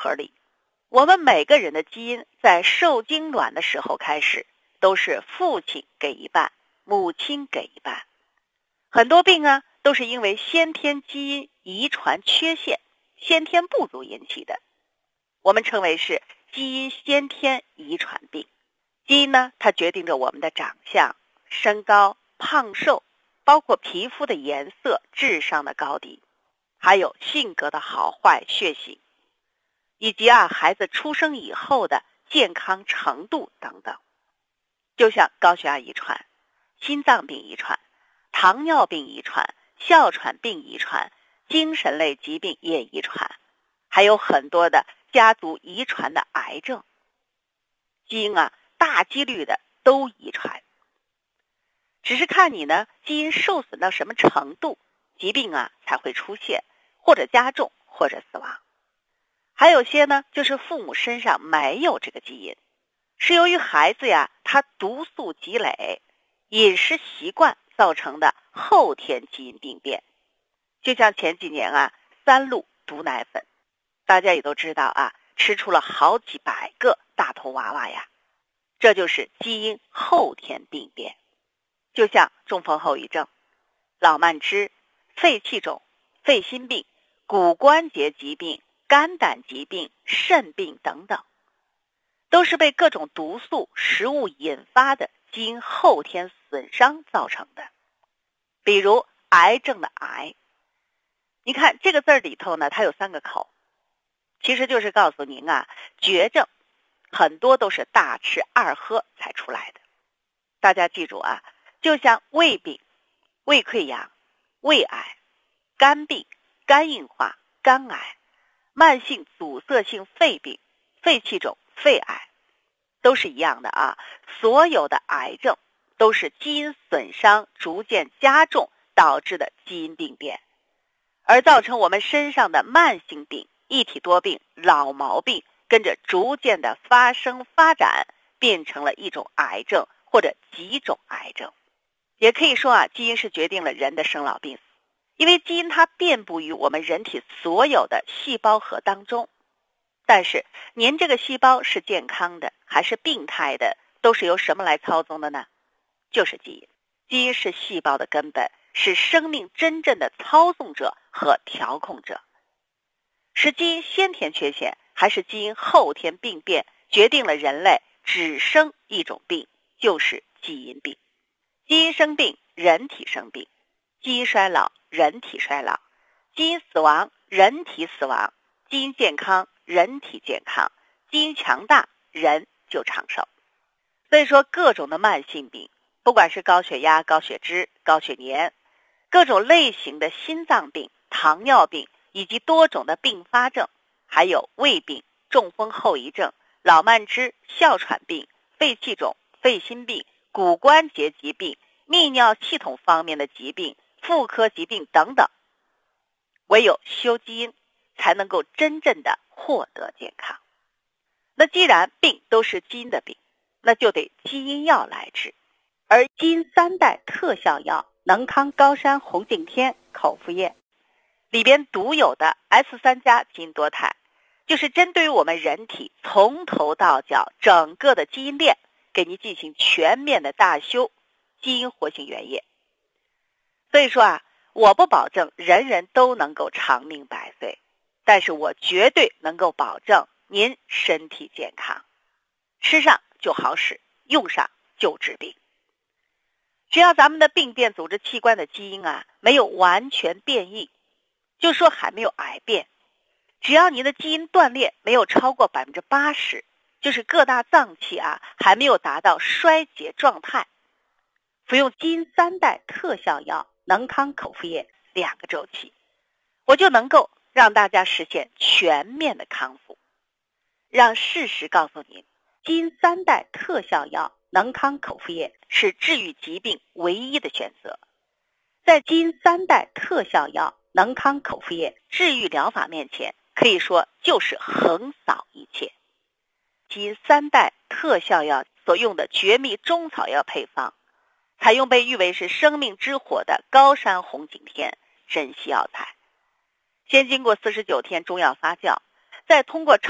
盒里，我们每个人的基因在受精卵的时候开始都是父亲给一半，母亲给一半。很多病啊都是因为先天基因遗传缺陷、先天不足引起的，我们称为是基因先天遗传病。基因呢，它决定着我们的长相、身高、胖瘦，包括皮肤的颜色、智商的高低，还有性格的好坏、血型，以及孩子出生以后的健康程度等等。就像高血压遗传、心脏病遗传、糖尿病遗传、哮喘病遗传、精神类疾病也遗传，还有很多的家族遗传的癌症，基因啊大几率的都遗传。只是看你呢基因受损到什么程度，疾病啊才会出现，或者加重，或者死亡。还有些呢就是父母身上没有这个基因，是由于孩子呀他毒素积累、饮食习惯造成的后天基因病变。就像前几年啊3鹿毒奶粉，大家也都知道啊，吃出了好几百个大头娃娃呀，这就是基因后天病变。就像中风后遗症、老慢支、肺气肿、肺心病、骨关节疾病、肝胆疾病、肾病等等，都是被各种毒素、食物引发的基因后天损伤造成的。比如癌症的癌，你看这个字里头呢，它有3个口，其实就是告诉您啊，绝症很多都是大吃二喝才出来的。大家记住啊，就像胃病、胃溃疡、胃癌、肝病、肝硬化、肝癌、慢性阻塞性肺病、肺气肿、肺癌，都是一样的啊。所有的癌症都是基因损伤逐渐加重导致的基因病变，而造成我们身上的慢性病、一体多病、老毛病跟着逐渐的发生发展，变成了一种癌症或者几种癌症。也可以说啊，基因是决定了人的生老病死，因为基因它遍布于我们人体所有的细胞核当中。但是您这个细胞是健康的还是病态的，都是由什么来操纵的呢？就是基因。基因是细胞的根本，是生命真正的操纵者和调控者。是基因先天缺陷还是基因后天病变，决定了人类只生一种病，就是基因病。基因生病，人体生病；基因衰老，人体衰老；基因死亡，人体死亡；基因健康，人体健康；基因强大，人就长寿。所以说，各种的慢性病，不管是高血压、高血脂、高血粘，各种类型的心脏病、糖尿病，以及多种的并发症，还有胃病、中风后遗症、老慢支、哮喘病、肺气肿、肺心病、骨关节疾病、泌尿系统方面的疾病、妇科疾病等等，唯有修基因才能够真正的获得健康。那既然病都是基因的病，那就得基因药来治。而基因3代特效药能康高山红景天口服液里边独有的 S3 加基因多肽，就是针对于我们人体从头到脚整个的基因链，给您进行全面的大修基因活性原液。所以说啊，我不保证人人都能够长命百岁，但是我绝对能够保证您身体健康，吃上就好使，用上就治病。只要咱们的病变组织器官的基因啊没有完全变异，就说还没有癌变，只要您的基因断裂没有超过 80%， 就是各大脏器啊还没有达到衰竭状态，服用基因3代特效药能康口服液2个周期，我就能够让大家实现全面的康复。让事实告诉您，基因3代特效药能康口服液是治愈疾病唯一的选择。在基因3代特效药能康口服液治愈疗法面前，可以说就是横扫一切。基因3代特效药所用的绝密中草药配方，采用被誉为是生命之火的高山红景天珍稀药材，先经过49天中药发酵，再通过